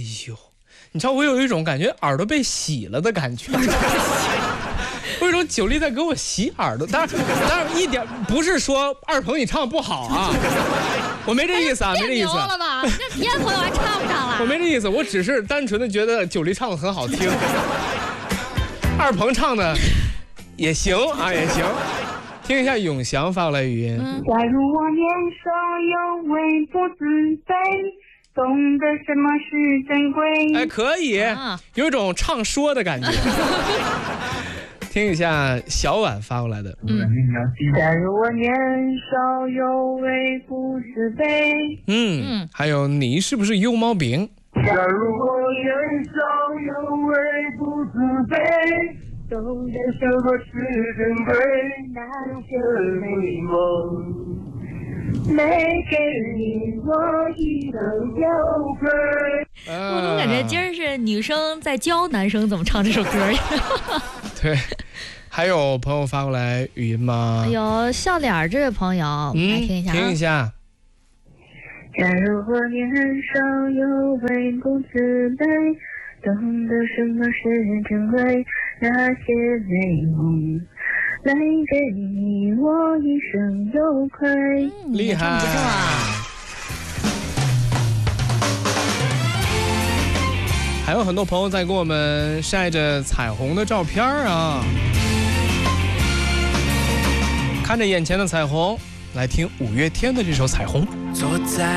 呦，你知道我有一种感觉耳朵被洗了的感觉。我有一种九力在给我洗耳朵，当然一点不是说二鹏你唱不好啊，我没这意思啊，没这意思。 了吧？这别的朋友还唱不上了。 我没这意思，我只是单纯的觉得九力唱的很好听，二鹏唱的也行啊，也行。听一下永祥发过来语音。 假如我年少有为不自卑，懂得什么是珍贵。 哎，可以，有一种唱说的感觉。听一下小婉发过来的。 假如我年少有为不自卑。 还有你是不是优猫饼？ 假如我年少有为不自卑，懂得什么是珍贵，那些美梦没给你我一生有愧。 我怎么感觉今儿是女生在教男生怎么唱这首歌呀？ 对，还有朋友发过来语音吗？ 有笑脸这位朋友，我们来听一下。 听一下。 假如我年少有为不自卑，懂得什么是珍贵，那些美梦来给你我一生有愧。 厉害， 不错啊！ 还有很多朋友在给我们晒着彩虹的照片啊，看着眼前的彩虹，来听五月天的这首《彩虹》。 坐在